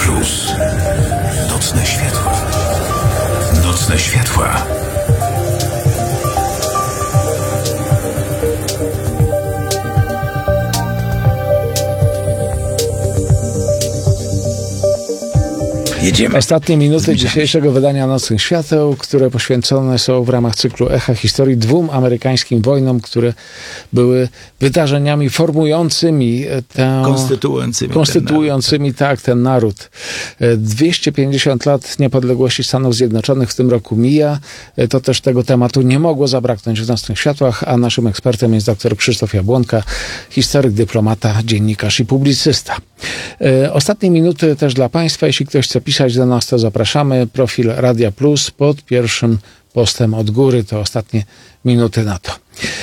Plus. Nocne światła. Nocne światła. Jedziemy. Ostatnie minuty dzisiejszego wydania Nocnych Świateł, które poświęcone są w ramach cyklu Echa Historii 2 amerykańskim wojnom, które były wydarzeniami formującymi tę... Konstytuującymi ten naród. 250 lat niepodległości Stanów Zjednoczonych w tym roku mija. To też tego tematu nie mogło zabraknąć w Nocnych Światłach, a naszym ekspertem jest dr Krzysztof Jabłonka, historyk, dyplomata, dziennikarz i publicysta. Ostatnie minuty też dla Państwa. Jeśli ktoś chce pisać do nas, to zapraszamy. Profil Radia Plus pod pierwszym postem od góry. To ostatnie minuty na to.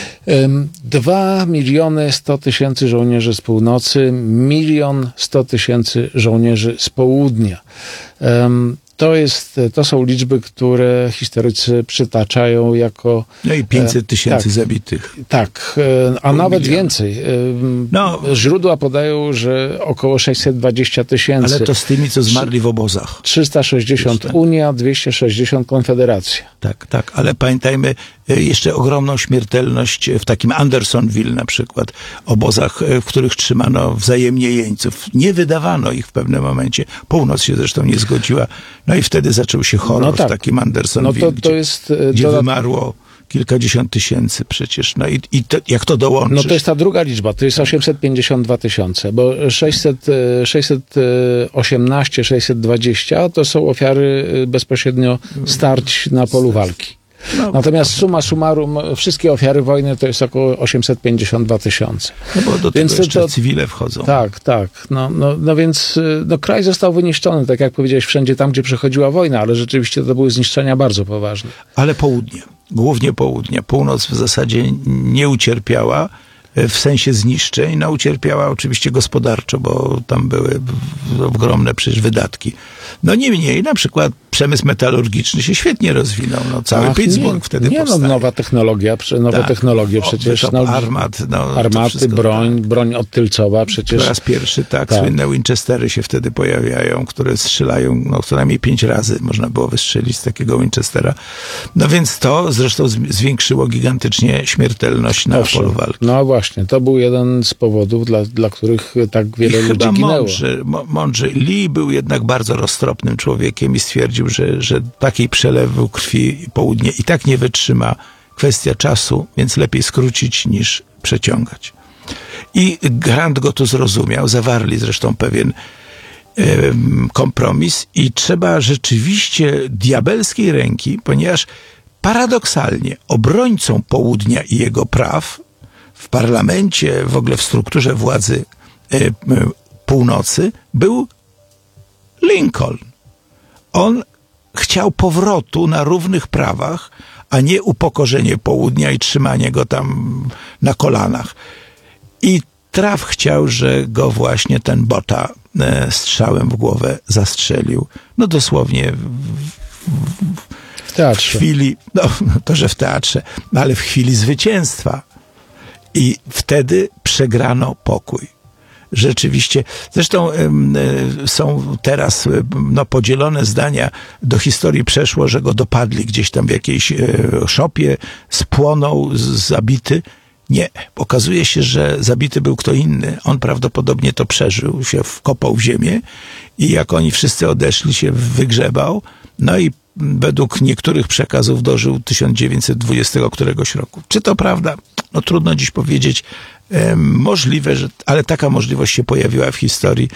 2 100 000 żołnierzy z północy, 1 100 000 żołnierzy z południa. To są liczby, które historycy przytaczają jako... No i 500 000 zabitych. Tak, a nawet więcej. Źródła podają, że około 620 000. Ale to z tymi, co zmarli w obozach. 360 Unia, 260 Konfederacja. Tak, ale pamiętajmy jeszcze ogromną śmiertelność w takim Andersonville na przykład, obozach, w których trzymano wzajemnie jeńców. Nie wydawano ich w pewnym momencie. Północ się zresztą nie zgodziła. No i wtedy zaczął się horror w takim Andersonville, gdzie wymarło kilkadziesiąt tysięcy przecież. No i jak to dołączysz? No to jest ta druga liczba, to jest 852 000, bo 618, 620 to są ofiary bezpośrednio starć na polu walki. Natomiast summa summarum, wszystkie ofiary wojny to jest około 852 000. No bo do tego jeszcze cywile wchodzą. Tak. No więc kraj został wyniszczony, tak jak powiedziałeś, wszędzie tam, gdzie przechodziła wojna, ale rzeczywiście to były zniszczenia bardzo poważne. Ale południe, głównie południe. Północ w zasadzie nie ucierpiała w sensie zniszczeń, ucierpiała oczywiście gospodarczo, bo tam były ogromne przecież wydatki. No niemniej, na przykład przemysł metalurgiczny się świetnie rozwinął. Cały Pittsburgh wtedy powstaje. Nowe technologie przecież. Armaty, broń odtylcowa przecież. Po raz pierwszy, słynne Winchestery się wtedy pojawiają, które strzelają, co najmniej 5 razy można było wystrzelić z takiego Winchestera. No więc to zresztą zwiększyło gigantycznie śmiertelność na polu walki. No właśnie, to był jeden z powodów, dla których tak wiele ludzi ginęło. Mądrze. Lee był jednak bardzo roztropnym człowiekiem i stwierdził, że takiej przelewu krwi południe i tak nie wytrzyma, kwestia czasu, więc lepiej skrócić niż przeciągać. I Grant go tu zrozumiał, zawarli zresztą pewien kompromis i trzeba rzeczywiście diabelskiej ręki, ponieważ paradoksalnie obrońcą południa i jego praw w parlamencie, w ogóle w strukturze władzy północy był Lincoln. On chciał powrotu na równych prawach, a nie upokorzenie południa i trzymanie go tam na kolanach. I traf chciał, że go właśnie ten Botha strzałem w głowę zastrzelił. No dosłownie w teatrze. Chwili, to że w teatrze, ale w chwili zwycięstwa. I wtedy przegrano pokój. Rzeczywiście. Zresztą są teraz podzielone zdania. Do historii przeszło, że go dopadli gdzieś tam w jakiejś szopie, spłonął, zabity. Nie. Okazuje się, że zabity był kto inny. On prawdopodobnie to przeżył, się wkopał w ziemię i jak oni wszyscy odeszli, się wygrzebał. No i według niektórych przekazów dożył 1920 któregoś roku. Czy to prawda? No trudno dziś powiedzieć. Możliwe, ale taka możliwość się pojawiła w historii,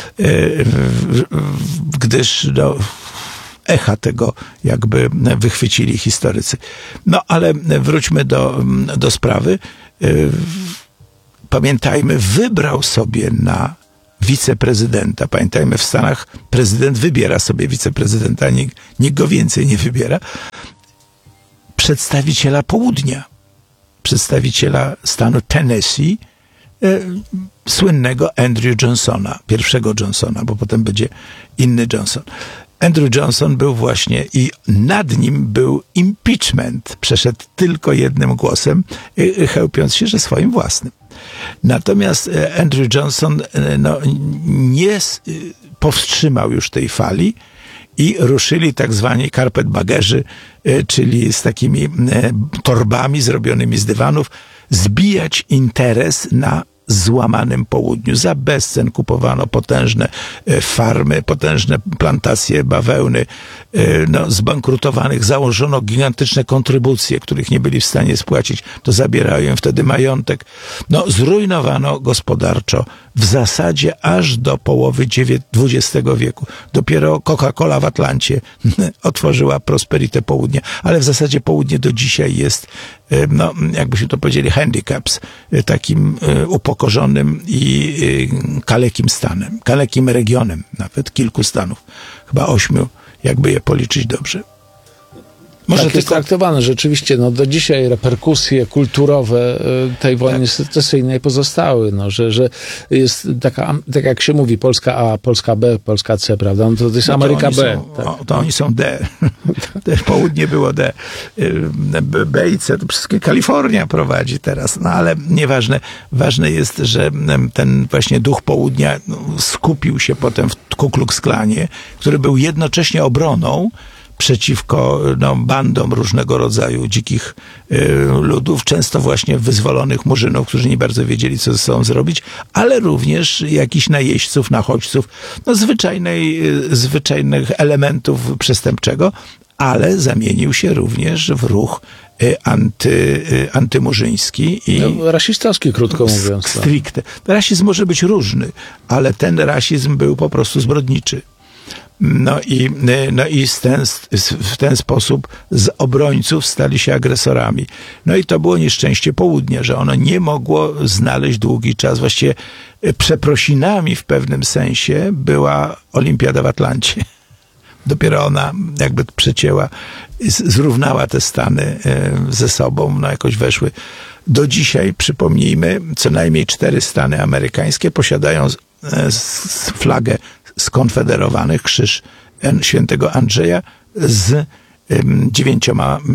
gdyż echa tego jakby wychwycili historycy. No ale wróćmy do sprawy. Pamiętajmy, wybrał sobie na wiceprezydenta. Pamiętajmy, w Stanach prezydent wybiera sobie wiceprezydenta, nikt go więcej nie wybiera. Przedstawiciela południa. Przedstawiciela stanu Tennessee, słynnego Andrew Johnsona, pierwszego Johnsona, bo potem będzie inny Johnson. Andrew Johnson był właśnie i nad nim był impeachment. Przeszedł tylko jednym głosem, chełpiąc się, że swoim własnym. Natomiast Andrew Johnson nie powstrzymał już tej fali i ruszyli tak zwani carpetbaggerzy, czyli z takimi torbami zrobionymi z dywanów, zbijać interes na złamanym południu. Za bezcen kupowano potężne farmy, potężne plantacje bawełny, zbankrutowanych, założono gigantyczne kontrybucje, których nie byli w stanie spłacić, to zabierają im wtedy majątek. Zrujnowano gospodarczo w zasadzie aż do połowy XX wieku. Dopiero Coca-Cola w Atlancie otworzyła prosperitę południa, ale w zasadzie południe do dzisiaj jest, jakbyśmy to powiedzieli, handicaps, takim upokorzonym i kalekim stanem, kalekim regionem, nawet kilku stanów, chyba 8, jakby je policzyć dobrze. Może tak jest traktowane. Rzeczywiście, do dzisiaj reperkusje kulturowe tej wojny secesyjnej pozostały. Że jest taka, tak jak się mówi, Polska A, Polska B, Polska C, prawda? To jest Ameryka B. To oni są D. Południe było D. B i C to wszystkie Kalifornia prowadzi teraz. Ale nieważne. Ważne jest, że ten właśnie duch południa skupił się potem w Ku Klux Klanie, który był jednocześnie obroną przeciwko bandom różnego rodzaju dzikich ludów, często właśnie wyzwolonych murzynów, którzy nie bardzo wiedzieli, co ze sobą zrobić, ale również jakichś najeźdźców, nachodźców, zwyczajnych elementów przestępczego, ale zamienił się również w ruch antymurzyński i rasistowski, krótko mówiąc. Stricte. Rasizm może być różny, ale ten rasizm był po prostu zbrodniczy. I w ten sposób z obrońców stali się agresorami. I to było nieszczęście południa, że ono nie mogło znaleźć długi czas. Właściwie przeprosinami w pewnym sensie była Olimpiada w Atlancie. Dopiero ona jakby przecięła, zrównała te stany ze sobą, jakoś weszły. Do dzisiaj, przypomnijmy, co najmniej 4 stany amerykańskie posiadają flagę skonfederowanych, krzyż świętego Andrzeja z 9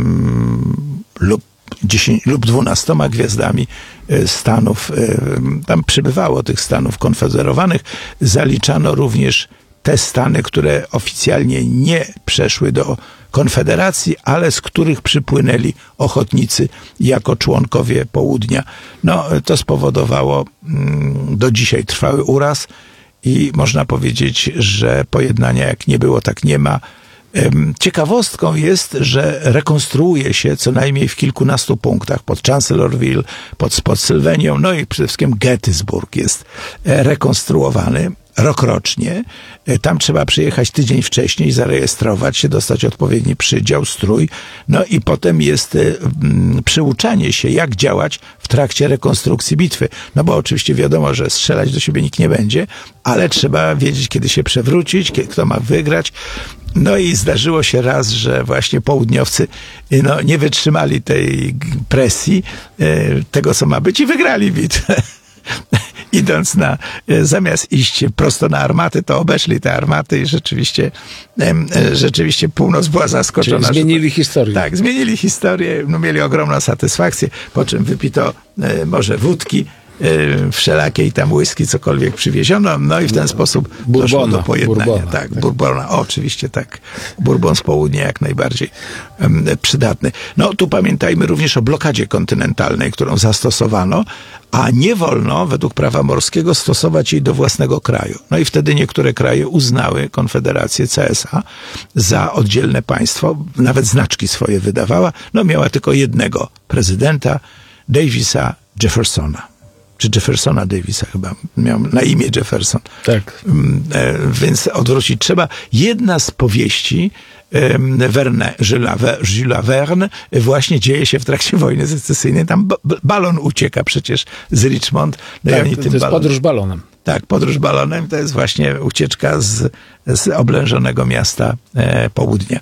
lub 12 gwiazdami stanów. Tam przybywało tych stanów konfederowanych. Zaliczano również te stany, które oficjalnie nie przeszły do Konfederacji, ale z których przypłynęli ochotnicy jako członkowie południa. To spowodowało do dzisiaj trwały uraz i można powiedzieć, że pojednania jak nie było, tak nie ma. Ciekawostką jest, że rekonstruuje się co najmniej w kilkunastu punktach pod Chancellorsville, pod Sylwenią, i przede wszystkim Gettysburg jest rekonstruowany rokrocznie. Tam trzeba przyjechać tydzień wcześniej, zarejestrować się, dostać odpowiedni przydział, strój, i potem jest przyuczanie się, jak działać w trakcie rekonstrukcji bitwy. Bo oczywiście wiadomo, że strzelać do siebie nikt nie będzie, ale trzeba wiedzieć, kiedy się przewrócić, kto ma wygrać. I zdarzyło się raz, że właśnie południowcy nie wytrzymali tej presji, tego co ma być, i wygrali bitwę. Idąc zamiast iść prosto na armaty, to obeszli te armaty i rzeczywiście północ była zaskoczona. Czyli zmienili historię. Tak, zmienili historię, mieli ogromną satysfakcję, po czym wypito może wódki, wszelakiej tam whisky, cokolwiek przywieziono, i w ten sposób doszło do pojednania. Bourbona, tak, Bourbona, oczywiście tak. Bourbon z południa jak najbardziej przydatny. Tu pamiętajmy również o blokadzie kontynentalnej, którą zastosowano, a nie wolno według prawa morskiego stosować jej do własnego kraju. I wtedy niektóre kraje uznały Konfederację CSA za oddzielne państwo, nawet znaczki swoje wydawała. Miała tylko jednego prezydenta, Davisa Jeffersona. Czy Jeffersona Davisa chyba, miał na imię Jefferson. Tak. Więc odwrócić trzeba. Jedna z powieści Julesa Verne właśnie dzieje się w trakcie wojny secesyjnej. Tam balon ucieka przecież z Richmond. To jest podróż balonem. Tak, podróż balonem to jest właśnie ucieczka z oblężonego miasta południa.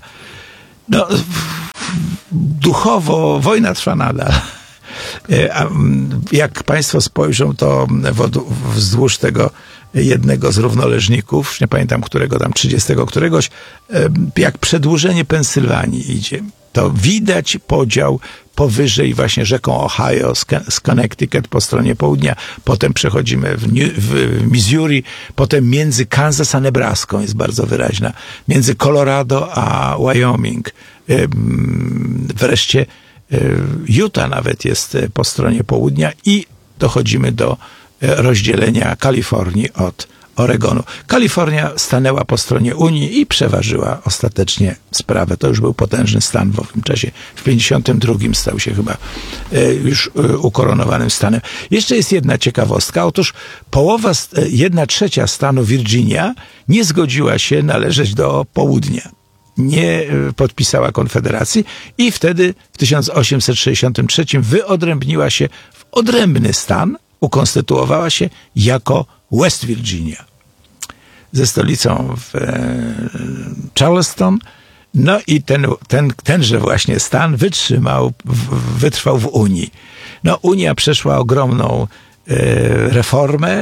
Duchowo wojna trwa nadal. A jak państwo spojrzą, to wzdłuż tego jednego z równoleżników, już nie pamiętam którego tam, 30 któregoś, jak przedłużenie Pensylwanii idzie. to widać podział powyżej właśnie rzeką Ohio z Connecticut po stronie południa, potem przechodzimy w Missouri, potem między Kansas a Nebraską jest bardzo wyraźna, między Colorado a Wyoming, wreszcie Utah nawet jest po stronie południa i dochodzimy do rozdzielenia Kalifornii od Oregonu. Kalifornia stanęła po stronie Unii i przeważyła ostatecznie sprawę. To już był potężny stan w owym czasie. W 52 stał się chyba już ukoronowanym stanem. Jeszcze jest jedna ciekawostka. Otóż połowa, 1/3 stanu Virginia nie zgodziła się należeć do południa. Nie podpisała konfederacji i wtedy w 1863 wyodrębniła się w odrębny stan, ukonstytuowała się jako West Virginia ze stolicą w Charleston. No i tenże właśnie stan wytrwał w Unii. No, Unia przeszła ogromną reformę,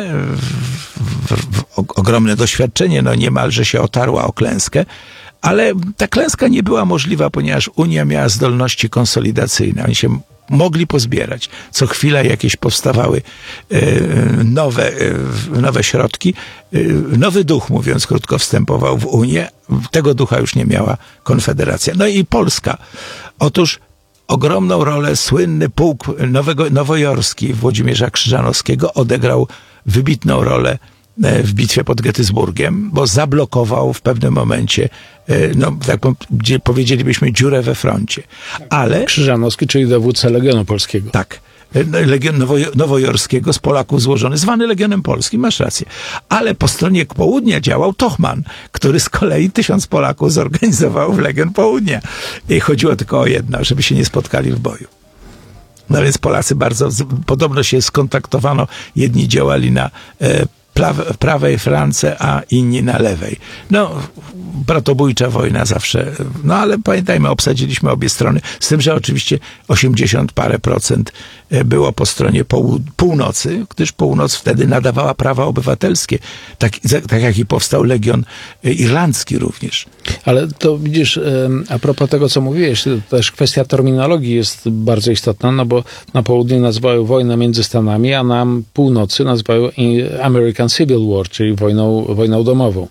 ogromne doświadczenie, no niemalże się otarła o klęskę, ale ta klęska nie była możliwa, ponieważ Unia miała zdolności konsolidacyjne. Oni się mogli pozbierać. Co chwila jakieś powstawały nowe środki. Nowy duch, mówiąc krótko, wstępował w Unię. Tego ducha już nie miała Konfederacja. No i Polska. Otóż ogromną rolę słynny pułk nowojorski Włodzimierza Krzyżanowskiego odegrał wybitną rolę w bitwie pod Gettysburgiem, bo zablokował w pewnym momencie, no tak powiedzielibyśmy, dziurę we froncie. Ale Krzyżanowski, czyli dowódca Legionu Polskiego. Tak. Legion Nowojorskiego z Polaków złożony, zwany Legionem Polskim, masz rację. Ale po stronie południa działał Tochman, który z kolei 1000 Polaków zorganizował w Legion Południa. I chodziło tylko o jedno, żeby się nie spotkali w boju. No więc Polacy bardzo, podobno się skontaktowano, jedni działali na prawej flance, a inni na lewej. No, bratobójcza wojna zawsze. No, ale pamiętajmy, obsadziliśmy obie strony. Z tym, że oczywiście 80 parę procent było po stronie północy, gdyż północ wtedy nadawała prawa obywatelskie. Tak jak i powstał Legion Irlandzki również. Ale to widzisz, a propos tego, co mówiłeś, to też kwestia terminologii jest bardzo istotna, no bo na południu nazywają wojnę między Stanami, a na północy nazywają American Civil War, czyli wojną domową.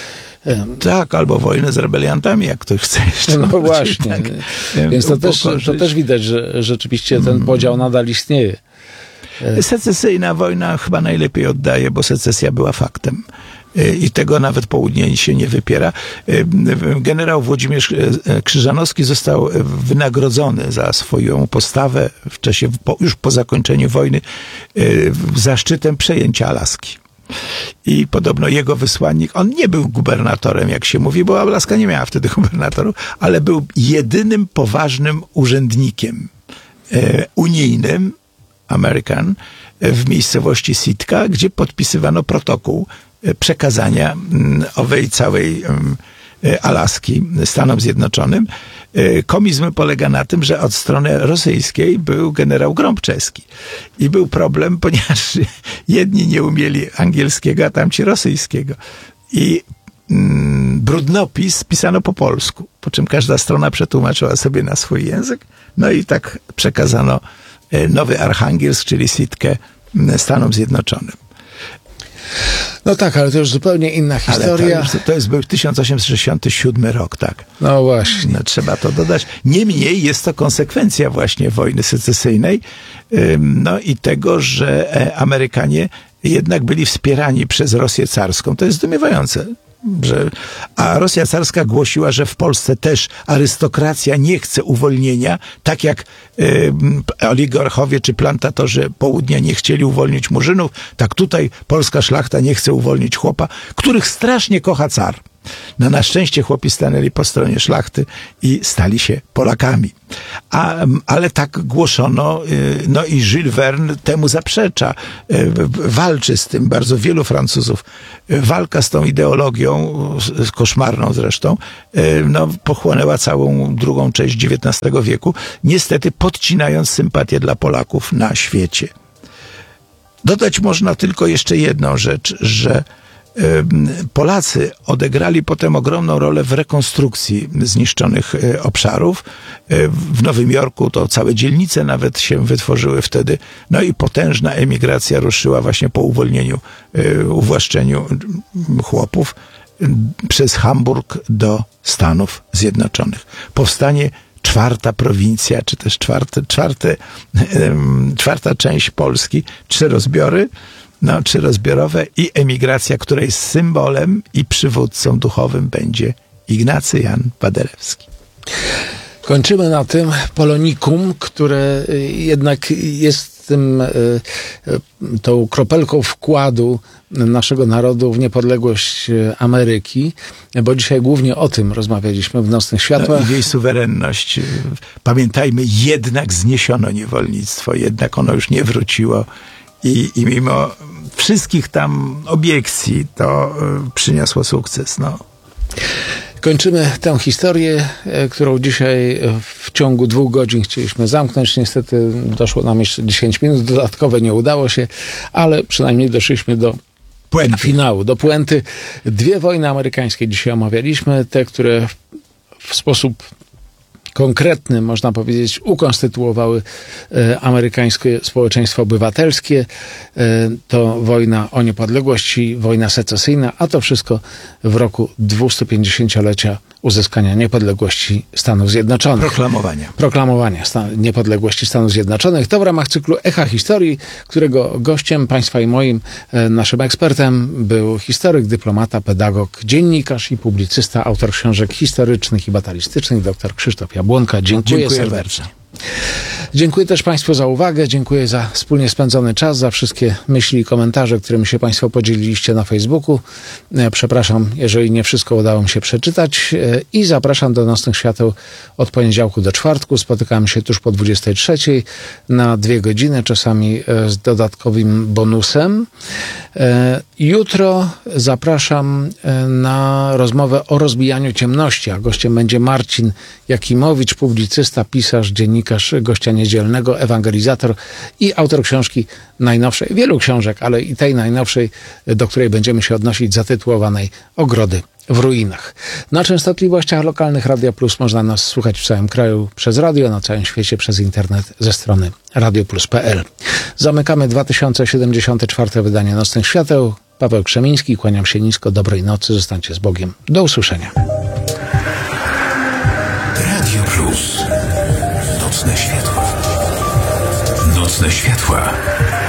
Tak, albo wojnę z rebeliantami, jak ktoś chce jeszcze. No właśnie. Tak, więc to też widać, że rzeczywiście ten podział nadal istnieje. Secesyjna wojna chyba najlepiej oddaje, bo secesja była faktem. I tego nawet południe się nie wypiera. Generał Włodzimierz Krzyżanowski został wynagrodzony za swoją postawę w czasie, już po zakończeniu wojny, zaszczytem przejęcia Alaski. I podobno jego wysłannik, on nie był gubernatorem, jak się mówi, bo Alaska nie miała wtedy gubernatorów, ale był jedynym poważnym urzędnikiem unijnym, American, w miejscowości Sitka, gdzie podpisywano protokół przekazania owej całej Alaski Stanom Zjednoczonym. Komizm polega na tym, że od strony rosyjskiej był generał Grąbczewski. I był problem, ponieważ jedni nie umieli angielskiego, a tamci rosyjskiego. I brudnopis pisano po polsku, po czym każda strona przetłumaczyła sobie na swój język. No i tak przekazano Nowy Archangelsk, czyli Sitkę, Stanom Zjednoczonym. No tak, ale to już zupełnie inna historia. To był 1867 rok, tak. No właśnie. No, trzeba to dodać. Niemniej jest to konsekwencja właśnie wojny secesyjnej, no i tego, że Amerykanie jednak byli wspierani przez Rosję carską. To jest zdumiewające. A Rosja carska głosiła, że w Polsce też arystokracja nie chce uwolnienia, tak jak oligarchowie czy plantatorzy południa nie chcieli uwolnić Murzynów, tak tutaj polska szlachta nie chce uwolnić chłopa, których strasznie kocha car. No na szczęście chłopi stanęli po stronie szlachty i stali się Polakami. Ale tak głoszono, no i Jules Verne temu zaprzecza. Walczy z tym bardzo wielu Francuzów. Walka z tą ideologią, koszmarną zresztą, no, pochłonęła całą drugą część XIX wieku, niestety podcinając sympatię dla Polaków na świecie. Dodać można tylko jeszcze jedną rzecz, że Polacy odegrali potem ogromną rolę w rekonstrukcji zniszczonych obszarów. W Nowym Jorku to całe dzielnice nawet się wytworzyły wtedy. No i potężna emigracja ruszyła właśnie po uwolnieniu, uwłaszczeniu chłopów przez Hamburg do Stanów Zjednoczonych. Powstanie czwarta prowincja, czy też czwarta część Polski, trzyrozbiorowe i emigracja, której symbolem i przywódcą duchowym będzie Ignacy Jan Paderewski. Kończymy na tym polonikum, które jednak jest tą kropelką wkładu naszego narodu w niepodległość Ameryki, bo dzisiaj głównie o tym rozmawialiśmy w Nocnych Światłach. No i jej suwerenność. Pamiętajmy, jednak zniesiono niewolnictwo, jednak ono już nie wróciło i mimo wszystkich tam obiekcji to przyniosło sukces. No. Kończymy tę historię, którą dzisiaj w ciągu 2 godzin chcieliśmy zamknąć. Niestety doszło nam jeszcze 10 minut, dodatkowe nie udało się, ale przynajmniej doszliśmy do finału, do puenty. 2 wojny amerykańskie dzisiaj omawialiśmy, te, które w sposób konkretny, można powiedzieć, ukonstytuowały amerykańskie społeczeństwo obywatelskie. To wojna o niepodległość i wojna secesyjna, a to wszystko w roku 250-lecia uzyskania niepodległości Stanów Zjednoczonych. Proklamowania niepodległości Stanów Zjednoczonych. To w ramach cyklu Echa Historii, którego gościem państwa i moim, naszym ekspertem był historyk, dyplomata, pedagog, dziennikarz i publicysta, autor książek historycznych i batalistycznych, dr Krzysztof Jabłonka. Dziękuję serdecznie. Dziękuję też Państwu za uwagę, dziękuję za wspólnie spędzony czas, za wszystkie myśli i komentarze, którymi się Państwo podzieliliście na Facebooku. Przepraszam, jeżeli nie wszystko udało mi się przeczytać i zapraszam do Nocnych Świateł od poniedziałku do czwartku. Spotykamy się tuż po 23 na 2 godziny, czasami z dodatkowym bonusem. Jutro zapraszam na rozmowę o rozbijaniu ciemności, a gościem będzie Marcin Jakimowicz, publicysta, pisarz, dziennikarz Gościa Niedzielnego, ewangelizator i autor książki najnowszej, wielu książek, ale i tej najnowszej, do której będziemy się odnosić, zatytułowanej Ogrody w ruinach. Na częstotliwościach lokalnych Radia Plus można nas słuchać w całym kraju przez radio, na całym świecie przez internet ze strony radioplus.pl. Zamykamy 2074 wydanie Nocnych Świateł. Paweł Krzemiński, kłaniam się nisko, dobrej nocy, zostańcie z Bogiem. Do usłyszenia. Radio Plus. Nocne światła. Nocne światła.